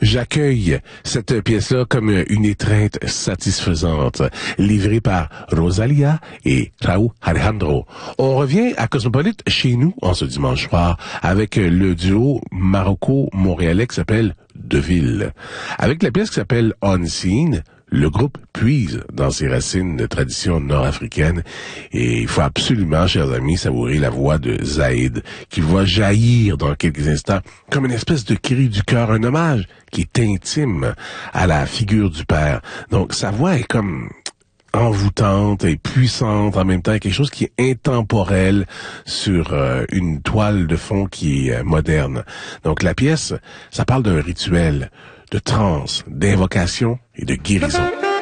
J'accueille cette pièce-là comme une étreinte satisfaisante, livrée par Rosalia et Raúl Alejandro. On revient à Cosmopolite chez nous en ce dimanche soir avec le duo maroco-montréalais qui s'appelle Deville. Avec la pièce qui s'appelle Unseen, le groupe puise dans ses racines de tradition nord-africaine et il faut absolument, chers amis, savourer la voix de Zaïd qui va jaillir dans quelques instants comme une espèce de cri du cœur, un hommage qui est intime à la figure du père. Donc sa voix est comme envoûtante et puissante en même temps, quelque chose qui est intemporel sur une toile de fond qui est moderne. Donc la pièce, ça parle d'un rituel de transe, d'invocation et de guérison.